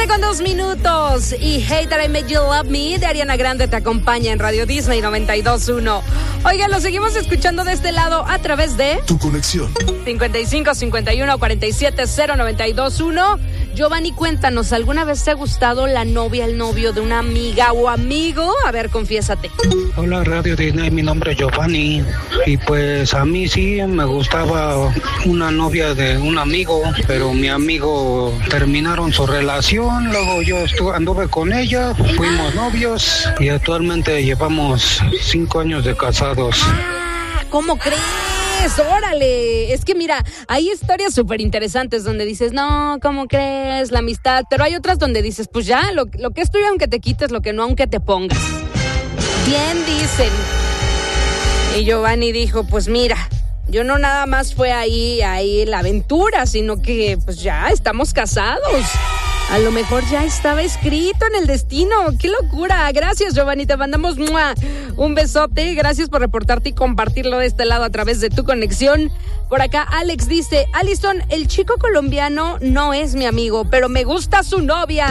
7:02 y Hey That I Made You Love Me de Ariana Grande te acompaña en Radio Disney 92.1. Oigan, lo seguimos escuchando de este lado a través de Tu Conexión 55 51 47 092.1. Giovanni, cuéntanos, ¿alguna vez te ha gustado la novia, el novio de una amiga o amigo? A ver, confiésate. Hola Radio Disney, mi nombre es Giovanni y pues a mí sí me gustaba una novia de un amigo, pero mi amigo terminaron su relación, luego yo anduve con ella, fuimos novios y actualmente llevamos 5 años de casados. ¿Cómo crees? ¡Órale! Es que mira, hay historias súper interesantes donde dices, no, ¿cómo crees? La amistad, pero hay otras donde dices, pues ya, lo que es tuyo aunque te quites, lo que no aunque te pongas. Bien dicen. Y Giovanni dijo, pues mira, yo no nada más fue ahí la aventura, sino que pues ya estamos casados. A lo mejor ya estaba escrito en el destino. ¡Qué locura! Gracias, Giovanni. Te mandamos un besote. Gracias por reportarte y compartirlo de este lado a través de Tu Conexión. Por acá, Alex dice, Alison, el chico colombiano no es mi amigo, pero me gusta su novia.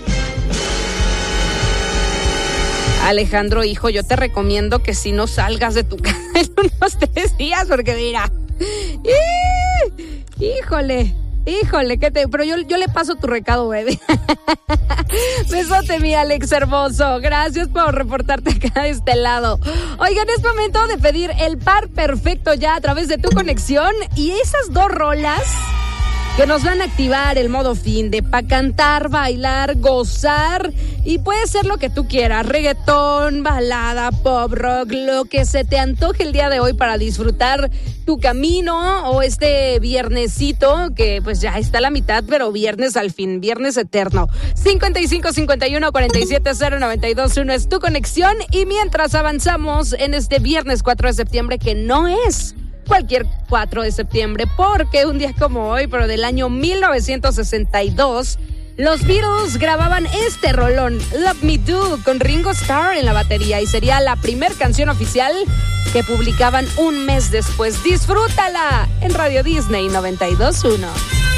Alejandro, hijo, yo te recomiendo que si no salgas de tu casa en unos 3 días, porque mira, Híjole, pero yo le paso tu recado, bebé. Besote, mi Alex hermoso. Gracias por reportarte acá de este lado. Oigan, es momento de pedir el par perfecto ya a través de Tu Conexión. Y esas 2 rolas que nos van a activar el modo fin de pa' cantar, bailar, gozar. Y puede ser lo que tú quieras, reggaetón, balada, pop, rock, lo que se te antoje el día de hoy para disfrutar tu camino o este viernesito que pues ya está a la mitad, pero viernes al fin, viernes eterno. 55 51 47 092.1 es Tu Conexión. Y mientras avanzamos en este viernes 4 de septiembre, que no es cualquier 4 de septiembre, porque un día como hoy, pero del año 1962, los Beatles grababan este rolón, Love Me Do, con Ringo Starr en la batería, y sería la primer canción oficial que publicaban un mes después. Disfrútala en Radio Disney 92.1.